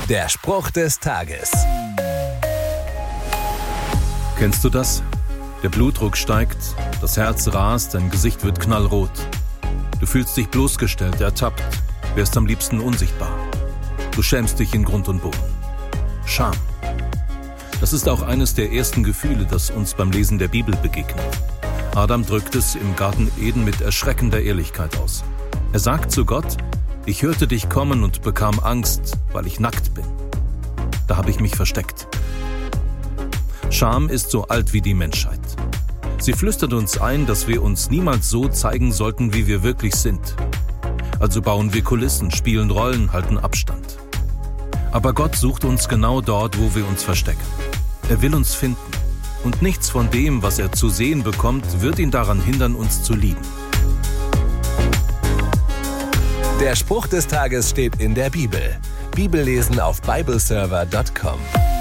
Der Spruch des Tages. Kennst du das? Der Blutdruck steigt, das Herz rast, dein Gesicht wird knallrot. Du fühlst dich bloßgestellt, ertappt, wärst am liebsten unsichtbar. Du schämst dich in Grund und Boden. Scham. Das ist auch eines der ersten Gefühle, das uns beim Lesen der Bibel begegnet. Adam drückt es im Garten Eden mit erschreckender Ehrlichkeit aus. Er sagt zu Gott: Ich hörte dich kommen und bekam Angst, weil ich nackt bin. Da habe ich mich versteckt. Scham ist so alt wie die Menschheit. Sie flüstert uns ein, dass wir uns niemals so zeigen sollten, wie wir wirklich sind. Also bauen wir Kulissen, spielen Rollen, halten Abstand. Aber Gott sucht uns genau dort, wo wir uns verstecken. Er will uns finden. Und nichts von dem, was er zu sehen bekommt, wird ihn daran hindern, uns zu lieben. Der Spruch des Tages steht in der Bibel. Bibellesen auf bibleserver.com.